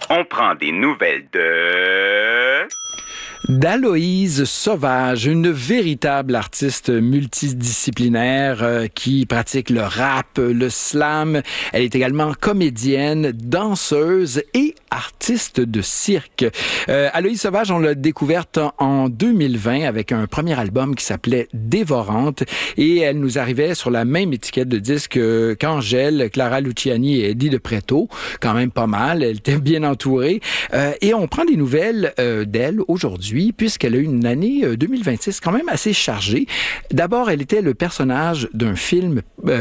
On prend des nouvelles de... d'Aloïse Sauvage, une véritable artiste multidisciplinaire qui pratique le rap, le slam. Elle est également comédienne, danseuse et artiste de cirque. Aloïse Sauvage, on l'a découverte en 2020 avec un premier album qui s'appelait Dévorante et elle nous arrivait sur la même étiquette de disque qu'Angèle, Clara Luciani et Eddie de Pretto. Quand même pas mal, elle était bien entourée. Et on prend des nouvelles d'elle aujourd'hui puisqu'elle a eu une année 2026 quand même assez chargée. D'abord, elle était le personnage d'un film,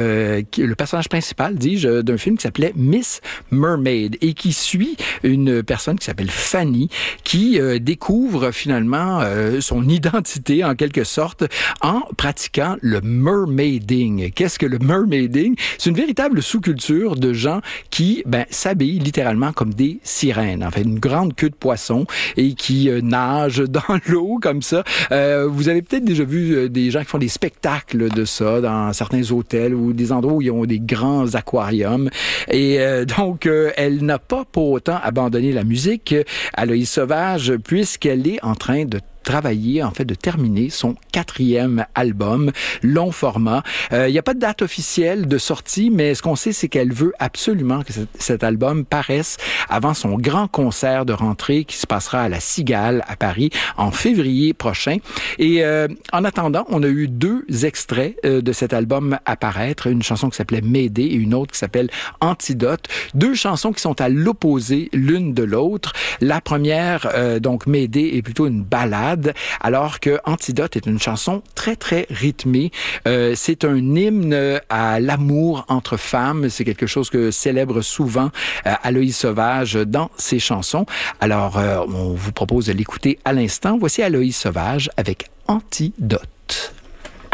le personnage principal, dis-je, d'un film qui s'appelait Miss Mermaid et qui suit une personne qui s'appelle Fanny qui découvre finalement son identité en quelque sorte en pratiquant le mermaiding. Qu'est-ce que le mermaiding? C'est une véritable sous-culture de gens qui s'habillent littéralement comme des sirènes. En fait, une grande queue de poisson et qui nagent dans l'eau comme ça. Vous avez peut-être déjà vu des gens qui font des spectacles de ça dans certains hôtels ou des endroits où ils ont des grands aquariums. Et donc, elle n'a pas pour autant abandonné la musique, Aloïse Sauvage, puisqu'elle est en train de travailler, en fait, de terminer son 4e album, long format. Il n'y a pas de date officielle de sortie, mais ce qu'on sait, c'est qu'elle veut absolument que cet album paraisse avant son grand concert de rentrée qui se passera à la Cigale à Paris en février prochain. Et en attendant, on a eu 2 extraits de cet album apparaître, une chanson qui s'appelait M'aider et une autre qui s'appelle Antidote. 2 chansons qui sont à l'opposé l'une de l'autre. La première, donc M'aider, est plutôt une ballade, alors que Antidote est une chanson très, très rythmée. C'est un hymne à l'amour entre femmes. C'est quelque chose que célèbre souvent Aloïse Sauvage dans ses chansons. Alors, on vous propose de l'écouter à l'instant. Voici Aloïse Sauvage avec Antidote.